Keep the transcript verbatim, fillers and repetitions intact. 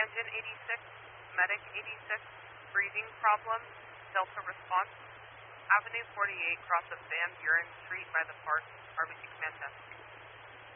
Engine eighty-six, Medic eighty-six, breathing problem, Delta response. Avenue forty-eight, cross of Van Buren Street by the park, R B C Command ten.